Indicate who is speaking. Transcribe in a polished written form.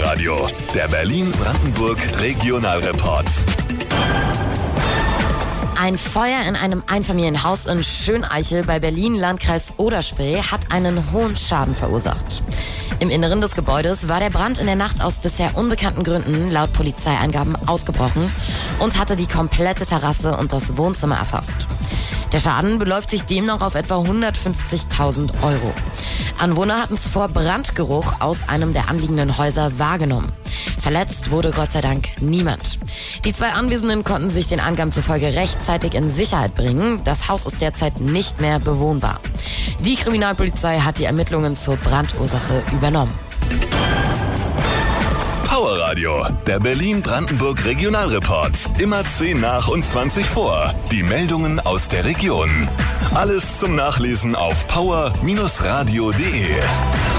Speaker 1: Powerradio, der Berlin-Brandenburg Regionalreport.
Speaker 2: Ein Feuer in einem Einfamilienhaus in Schöneichel bei Berlin, Landkreis Oder-Spree, hat einen hohen Schaden verursacht. Im Inneren des Gebäudes war der Brand in der Nacht aus bisher unbekannten Gründen laut Polizeiangaben ausgebrochen und hatte die komplette Terrasse und das Wohnzimmer erfasst. Der Schaden beläuft sich demnach auf etwa 150.000 Euro. Anwohner hatten zuvor Brandgeruch aus einem der anliegenden Häuser wahrgenommen. Verletzt wurde Gott sei Dank niemand. Die zwei Anwesenden konnten sich den Angaben zufolge rechtzeitig in Sicherheit bringen. Das Haus ist derzeit nicht mehr bewohnbar. Die Kriminalpolizei hat die Ermittlungen zur Brandursache übernommen.
Speaker 1: Powerradio, der Berlin-Brandenburg Regionalreport. Immer 10 nach und 20 vor. Die Meldungen aus der Region. Alles zum Nachlesen auf power-radio.de.